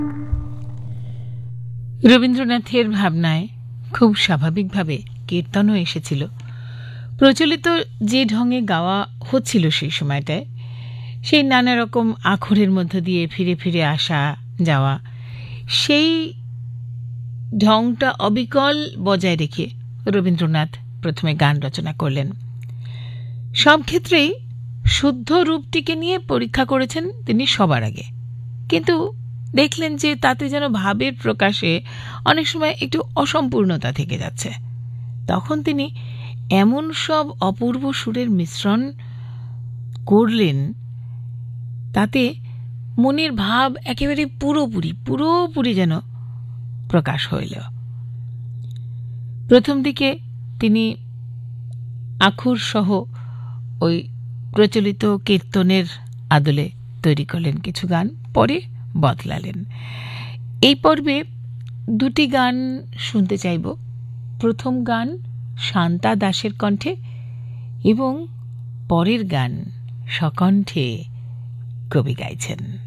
রবীন্দ্রনাথের ভাবনায় খুব স্বাভাবিকভাবে কীর্তনও এসেছিল। প্রচলিত যে ঢঙে গাওয়া হচ্ছিল সেই সময়টায়, সেই নানা রকম আখরের মধ্য দিয়ে ফিরে ফিরে আসা যাওয়া, সেই ঢংটা অবিকল বজায় রেখে রবীন্দ্রনাথ প্রথমে গান রচনা করলেন। সব ক্ষেত্রেই শুদ্ধ রূপটিকে নিয়ে পরীক্ষা করেছেন তিনি সবার আগে, কিন্তু দেখলেন যে তাতে যেন ভাবের প্রকাশে অনেক সময় একটু অসম্পূর্ণতা থেকে যাচ্ছে। তখন তিনি এমন সব অপূর্ব সুরের মিশ্রণ করলেন, তাতে মনের ভাব একেবারে পুরোপুরি যেন প্রকাশ হইল। প্রথম দিকে তিনি আখর সহ ওই প্রচলিত কীর্তনের আদলে তৈরি করলেন কিছু গান, পরে বদলালেন। এই পর্বে দুটি গান শুনতে চাইব। প্রথম গান শান্তা দাসের কণ্ঠে এবং পরের গান সকণ্ঠে কবি গাইছেন।